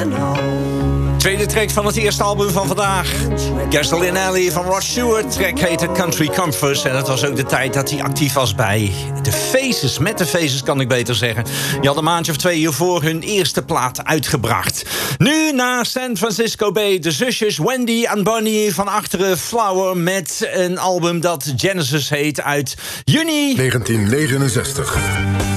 Tweede track van het eerste album van vandaag. Gasoline Alley van Rod Stewart. Track heette Country Comforts. En het was ook de tijd dat hij actief was bij de Faces. Met de Faces kan ik beter zeggen. Die had een maandje of 2 hiervoor hun eerste plaat uitgebracht. Nu naar San Francisco Bay. De zusjes Wendy en Bonnie van achteren Flower. Met een album dat Genesis heet uit juni 1969.